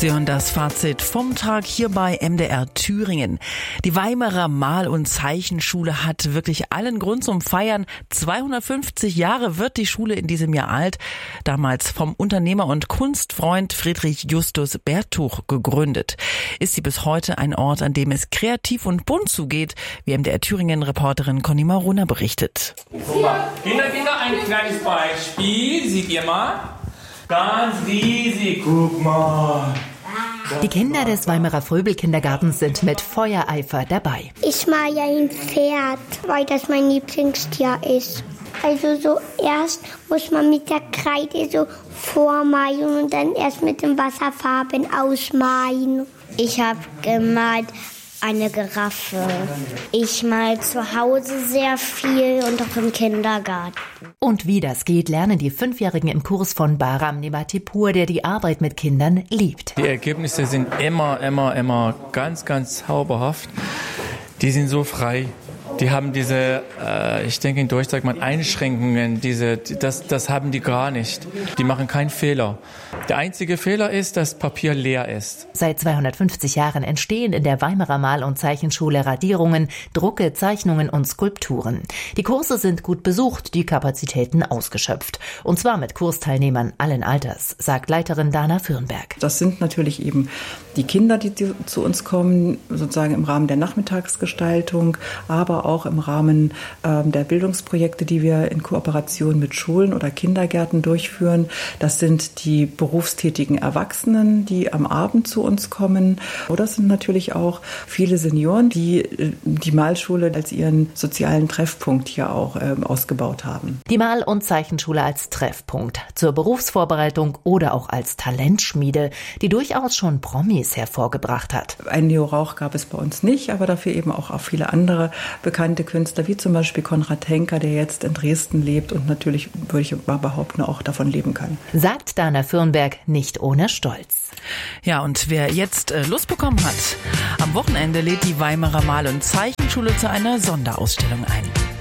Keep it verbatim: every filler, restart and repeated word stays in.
Sie hören das Fazit vom Tag hier bei M D R Thüringen. Die Weimarer Mal- und Zeichenschule hat wirklich allen Grund zum Feiern. zweihundertfünfzig Jahre wird die Schule in diesem Jahr alt. Damals vom Unternehmer und Kunstfreund Friedrich Justus Bertuch gegründet. Ist sie bis heute ein Ort, an dem es kreativ und bunt zugeht, wie M D R Thüringen-Reporterin Conny Maruna berichtet. Guck mal, Kinder, Kinder, ein kleines Beispiel. Seht ihr mal? Ganz riesig, guck mal. Die Kinder des Weimarer Fröbel-Kindergartens sind mit Feuereifer dabei. Ich male ja ein Pferd, weil das mein Lieblingstier ist. Also so erst muss man mit der Kreide so vormalen und dann erst mit den Wasserfarben ausmalen. Ich habe gemalt eine Giraffe. Ich mal zu Hause sehr viel und auch im Kindergarten. Und wie das geht, lernen die Fünfjährigen im Kurs von Bahram Nematipur, der die Arbeit mit Kindern liebt. Die Ergebnisse sind immer, immer, immer ganz, ganz zauberhaft. Die sind so frei. Die haben diese, äh, ich denke in Deutsch sagt man Einschränkungen, diese, das, das haben die gar nicht. Die machen keinen Fehler. Der einzige Fehler ist, dass Papier leer ist. Seit zweihundertfünfzig Jahren entstehen in der Weimarer Mal- und Zeichenschule Radierungen, Drucke, Zeichnungen und Skulpturen. Die Kurse sind gut besucht, die Kapazitäten ausgeschöpft. Und zwar mit Kursteilnehmern allen Alters, sagt Leiterin Dana Fürnberg. Das sind natürlich eben die Kinder, die zu uns kommen, sozusagen im Rahmen der Nachmittagsgestaltung, aber auch im Rahmen äh, der Bildungsprojekte, die wir in Kooperation mit Schulen oder Kindergärten durchführen. Das sind die berufstätigen Erwachsenen, die am Abend zu uns kommen. Oder es sind natürlich auch viele Senioren, die die Malschule als ihren sozialen Treffpunkt hier auch äh, ausgebaut haben. Die Mal- und Zeichenschule als Treffpunkt zur Berufsvorbereitung oder auch als Talentschmiede, die durchaus schon Promis hervorgebracht hat. Ein Neo Rauch gab es bei uns nicht, aber dafür eben auch, auch viele andere bekannte Künstler, wie zum Beispiel Konrad Henker, der jetzt in Dresden lebt und natürlich, würde ich mal behaupten, auch davon leben kann. Sagt Dana Fürnberg nicht ohne Stolz. Ja, und wer jetzt äh, Lust bekommen hat, am Wochenende lädt die Weimarer Mal- und Zeichenschule zu einer Sonderausstellung ein.